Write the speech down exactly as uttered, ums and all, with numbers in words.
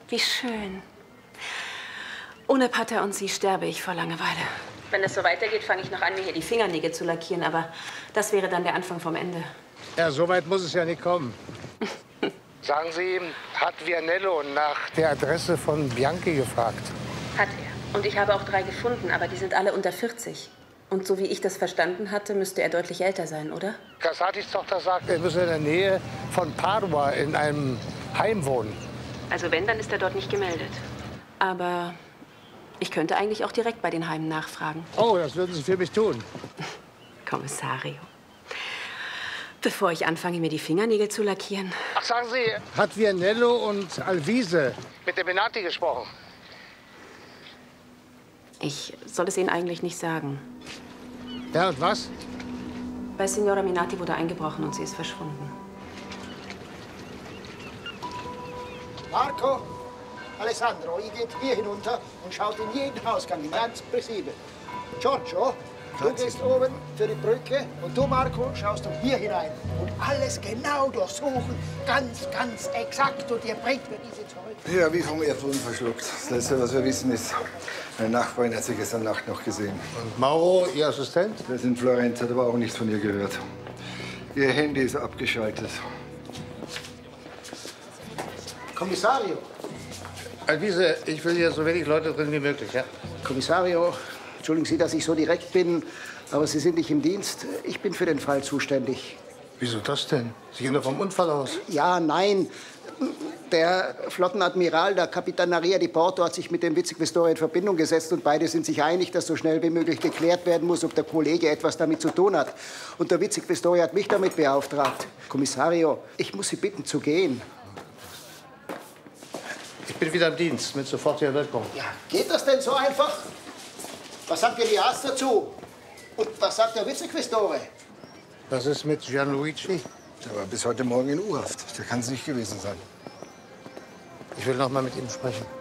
Wie schön. Ohne Pater und Sie sterbe ich vor Langeweile. Wenn es so weitergeht, fange ich noch an, mir hier die Fingernägel zu lackieren. Aber das wäre dann der Anfang vom Ende. Ja, so weit muss es ja nicht kommen. Sagen Sie, hat Vianello nach der Adresse von Bianchi gefragt? Hat er. Und ich habe auch drei gefunden, aber die sind alle unter vierzig. Und so wie ich das verstanden hatte, müsste er deutlich älter sein, oder? Cassatis Tochter sagt, er müsse in der Nähe von Padua in einem Heim wohnen. Also wenn, dann ist er dort nicht gemeldet. Aber ich könnte eigentlich auch direkt bei den Heimen nachfragen. Oh, das würden Sie für mich tun. Kommissario. Bevor ich anfange, mir die Fingernägel zu lackieren. Ach, sagen Sie, hat Vianello und Alvise mit der Benati gesprochen? Ich soll es Ihnen eigentlich nicht sagen. Ja, und was? Bei Signora Minati wurde eingebrochen und sie ist verschwunden. Marco, Alessandro, ihr geht hier hinunter und schaut in jeden Hausgang, ganz präzise. Giorgio, du gehst oben für die Brücke und du, Marco, schaust du hier hinein. Und alles genau durchsuchen, ganz, ganz exakt. Und ihr bringt mir diese zurück. Ja, wie vom Erdboden verschluckt. Das Letzte, was wir wissen, ist, meine Nachbarin hat sie gestern Nacht noch gesehen. Und Mauro, Ihr Assistent? Der ist in Florenz, hat aber auch nichts von ihr gehört. Ihr Handy ist abgeschaltet. Kommissario. Alvise, ich will hier so wenig Leute drin wie möglich, ja? Kommissario, entschuldigen Sie, dass ich so direkt bin, aber Sie sind nicht im Dienst. Ich bin für den Fall zuständig. Wieso das denn? Sie gehen doch vom Unfall aus. Ja, nein. Der Flottenadmiral, der Capitaneria di Porto, hat sich mit dem Vizequestore in Verbindung gesetzt und beide sind sich einig, dass so schnell wie möglich geklärt werden muss, ob der Kollege etwas damit zu tun hat. Und der Vizequestore hat mich damit beauftragt. Kommissario, ich muss Sie bitten zu gehen. Ich bin wieder im Dienst, mit sofortiger Wirkung. Ja, geht das denn so einfach? Was sagt Elias dazu? Und was sagt der Vizequestore? Was ist mit Gianluigi? Der war bis heute Morgen in U-Haft. Der kann es nicht gewesen sein. Ich will noch mal mit ihm sprechen.